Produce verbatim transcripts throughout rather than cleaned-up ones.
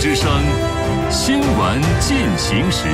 之声新闻进行时。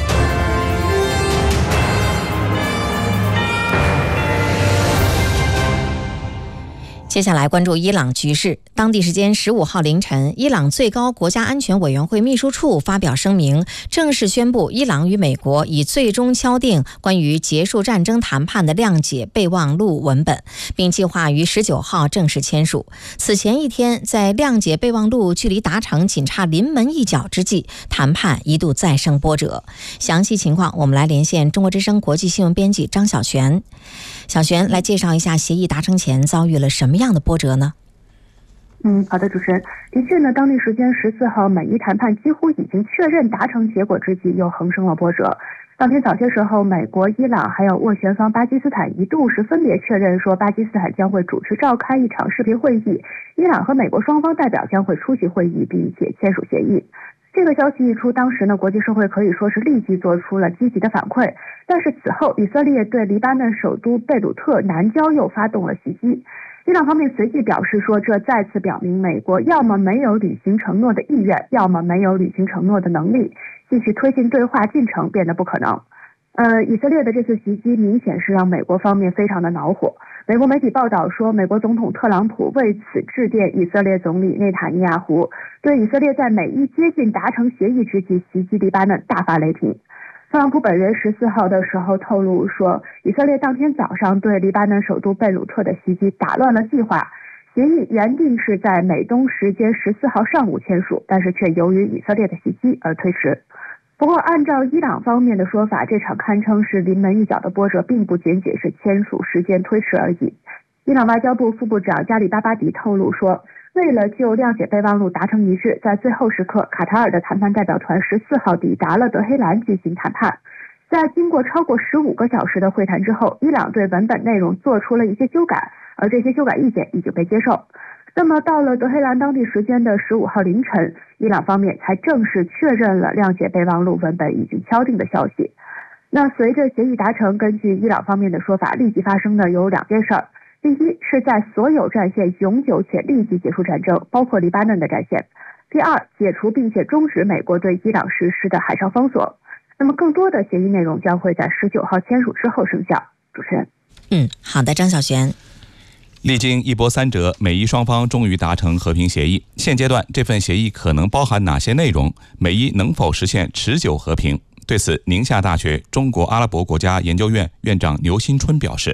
接下来关注伊朗局势。当地时间十五号凌晨，伊朗最高国家安全委员会秘书处发表声明，正式宣布伊朗与美国已最终敲定关于结束战争谈判的谅解备忘录文本，并计划于十九号正式签署。此前一天，在谅解备忘录距离达成仅差临门一脚之际，谈判一度再生波折。详细情况，我们来连线中国之声国际新闻编辑张小璇。小璇来介绍一下协议达成前遭遇了什么样的波折呢？ 嗯，好的，主持人。的确呢，当地时间十四号，美伊谈判几乎已经确认达成结果之际，又横生了波折。当天早些时候，美国、伊朗还有斡旋方巴基斯坦一度是分别确认说，巴基斯坦将会主持召开一场视频会议，伊朗和美国双方代表将会出席会议，并且签署协议。这个消息一出，当时呢，国际社会可以说是立即做出了积极的反馈。但是此后，以色列对黎巴嫩首都贝鲁特南郊又发动了袭击。伊朗方面随即表示说，这再次表明美国要么没有履行承诺的意愿，要么没有履行承诺的能力，继续推进对话进程变得不可能。呃，以色列的这次袭击明显是让美国方面非常的恼火。美国媒体报道说，美国总统特朗普为此致电以色列总理内塔尼亚胡，对以色列在美伊接近达成协议之际袭击黎巴嫩大发雷霆。特朗普本人十四号的时候透露说，以色列当天早上对黎巴嫩首都贝鲁特的袭击打乱了计划，协议原定是在美东时间十四号上午签署，但是却由于以色列的袭击而推迟。不过按照伊朗方面的说法，这场堪称是临门一脚的波折并不仅仅是签署时间推迟而已。伊朗外交部副部长加里巴巴迪透露说，为了就谅解备忘录达成一致，在最后时刻，卡塔尔的谈判代表团十四号抵达了德黑兰进行谈判。在经过超过十五个小时的会谈之后，伊朗对文本内容做出了一些修改，而这些修改意见已经被接受。那么到了德黑兰当地时间的十五号凌晨，伊朗方面才正式确认了谅解备忘录文本已经敲定的消息。那随着协议达成，根据伊朗方面的说法，立即发生的有两件事儿。第一，是在所有战线永久且立即结束战争，包括黎巴嫩的战线。第二，解除并且终止美国对伊朗实施的海上封锁。那么更多的协议内容将会在十九号签署之后生效。主持人。 嗯，好的，张小璇。 历经一波三折，美伊双方终于达成和平协议。现阶段，这份协议可能包含哪些内容？美伊能否实现持久和平？对此，宁夏大学中国阿拉伯国家研究院院长牛新春表示：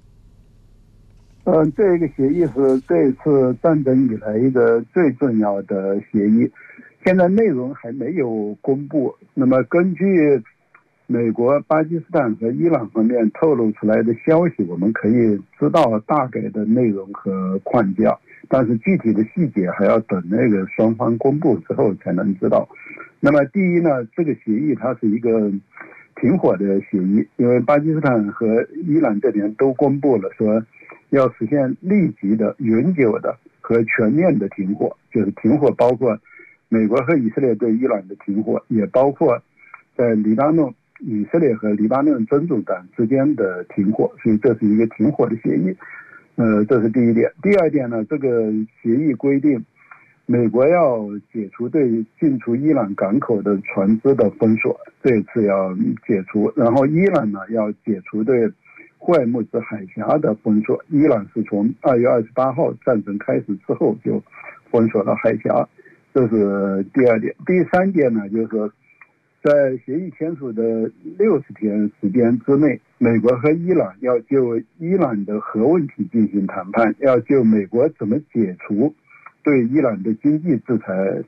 呃，这个协议是这次战争以来一个最重要的协议，现在内容还没有公布。那么根据美国、巴基斯坦和伊朗方面透露出来的消息，我们可以知道大概的内容和框架，但是具体的细节还要等那个双方公布之后才能知道。那么第一呢，这个协议它是一个停火的协议，因为巴基斯坦和伊朗这边都公布了说要实现立即的、永久的和全面的停火，就是停火包括美国和以色列对伊朗的停火，也包括在黎巴嫩以色列和黎巴嫩真主党之间的停火，所以这是一个停火的协议。呃，这是第一点。第二点呢，这个协议规定，美国要解除对进出伊朗港口的船只的封锁，这次要解除。然后伊朗呢要解除对霍尔木兹海峡的封锁，伊朗是从二月二十八号战争开始之后就封锁了海峡，这是第二点。第三点呢，就是说在协议签署的六十天时间之内，美国和伊朗要就伊朗的核问题进行谈判，要就美国怎么解除对伊朗的经济制裁